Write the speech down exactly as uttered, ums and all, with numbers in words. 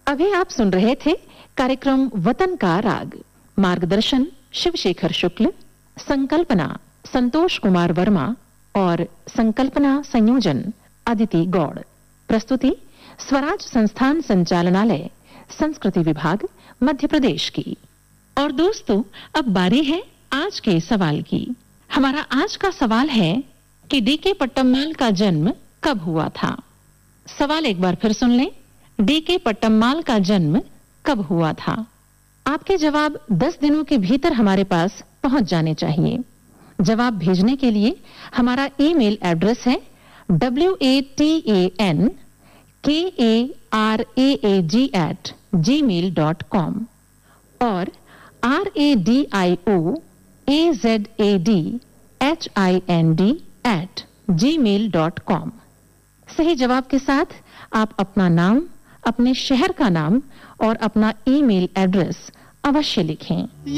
अभी आप सुन रहे थे कार्यक्रम वतन का राग। मार्गदर्शन शिवशेखर शुक्ल, संकल्पना संतोष कुमार वर्मा और संकल्पना संयोजन अदिति गौड़। प्रस्तुति स्वराज संस्थान संचालनालय, संस्कृति विभाग, मध्य प्रदेश की। और दोस्तों, अब बारी है आज के सवाल की। हमारा आज का सवाल है कि डीके पट्टम्माल का जन्म कब हुआ था। सवाल एक बार फिर सुन लें। डीके पट्टम्माल का जन्म कब हुआ था? आपके जवाब दस दिनों के भीतर हमारे पास पहुंच जाने चाहिए। जवाब भेजने के लिए हमारा ईमेल एड्रेस है W A T A N के A R A A ji eight ji mail dot com और R A D I O A Z A D H I N D eight ji mail dot com. सही जवाब के साथ आप अपना नाम, अपने शहर का नाम और अपना ईमेल एड्रेस अवश्य लिखें।